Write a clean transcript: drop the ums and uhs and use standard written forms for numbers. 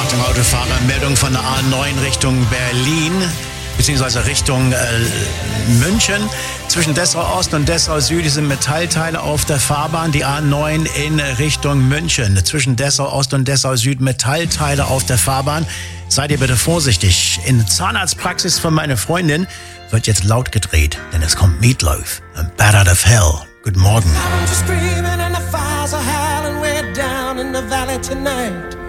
Achtung, Autofahrer, Meldung von der A9 Richtung Berlin, beziehungsweise Richtung München. Zwischen Dessau Ost und Dessau Süd sind Metallteile auf der Fahrbahn. Die A9 in Richtung München. Zwischen Dessau Ost und Dessau Süd Metallteile auf der Fahrbahn. Seid ihr bitte vorsichtig. In Zahnarztpraxis von meiner Freundin wird jetzt laut gedreht, denn es kommt Meatloaf. And Bad Out of Hell. Guten Morgen. I'm just screaming and the fires are howling way down in the valley tonight.